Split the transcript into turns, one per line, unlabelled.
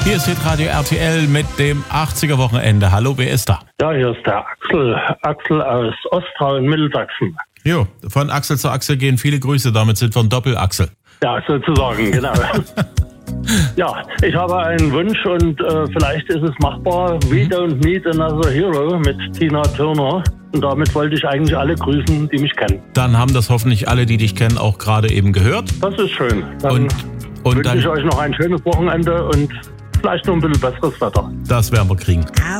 Hier ist Hitradio RTL mit dem 80er-Wochenende. Hallo, wer ist da?
Ja, hier ist der Axel aus Ostrau in Mittelsachsen.
Jo, von Axel zu Axel gehen viele Grüße, damit sind wir ein Doppel-Axel.
Ja, sozusagen, genau. Ja, ich habe einen Wunsch und vielleicht ist es machbar. We Don't Need Another Hero mit Tina Turner. Und damit wollte ich eigentlich alle grüßen, die mich kennen.
Dann haben das hoffentlich alle, die dich kennen, auch gerade eben gehört.
Das ist schön. Dann
Und
wünsche ich euch noch ein schönes Wochenende und vielleicht noch ein bisschen besseres Wetter.
Das werden wir kriegen.